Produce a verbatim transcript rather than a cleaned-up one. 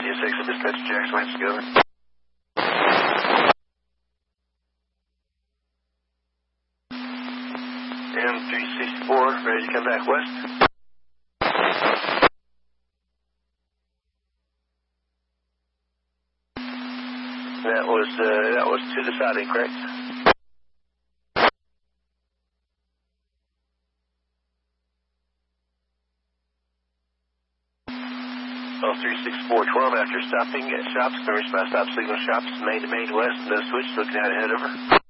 C S X, dispatch Jackson, Lance, go. M three sixty-four, ready to come back west. That was, uh, that was to the siding, correct? Well, three six four twelve after stopping at shops, service by stop signal shops, main to main west, no switch, looking out ahead, over.